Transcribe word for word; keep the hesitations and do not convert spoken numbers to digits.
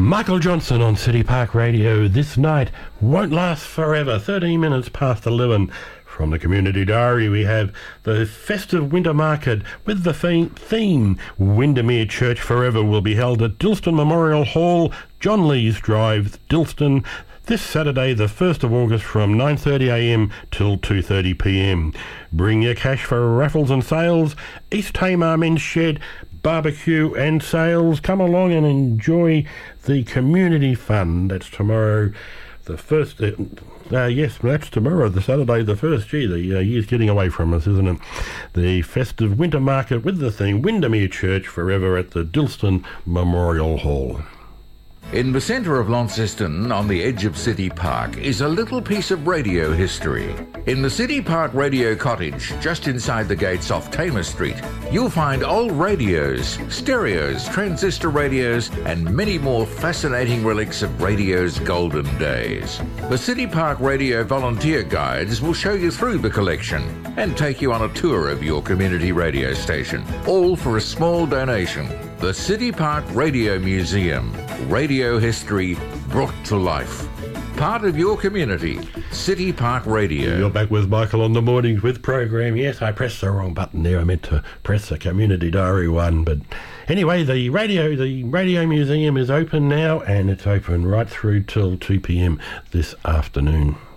Michael Johnson on City Park Radio. This night won't last forever. thirteen minutes past eleven. From the Community Diary, we have the festive winter market with the theme Windermere Church Forever will be held at Dilston Memorial Hall, John Lees Drive, Dilston, this Saturday, the first of August, from nine thirty a m till two thirty p m. Bring your cash for raffles and sales. East Tamar Men's Shed, barbecue and sales. Come along and enjoy the community fun. That's tomorrow, the first. Uh, uh, yes, that's tomorrow, the Saturday, the first. Gee, the uh, year's getting away from us, isn't it? The festive winter market with the theme Windermere Church Forever at the Dilston Memorial Hall. In the centre of Launceston, on the edge of City Park, is a little piece of radio history. In the City Park Radio Cottage, just inside the gates off Tamer Street, you'll find old radios, stereos, transistor radios, and many more fascinating relics of radio's golden days. The City Park Radio volunteer guides will show you through the collection and take you on a tour of your community radio station, all for a small donation. The City Park Radio Museum. Radio history brought to life. Part of your community. City Park Radio. You're back with Michael on the Mornings With program. Yes, I pressed the wrong button there. I meant to press the Community Diary one. But anyway, the radio, the Radio Museum is open now, and it's open right through till two p m this afternoon.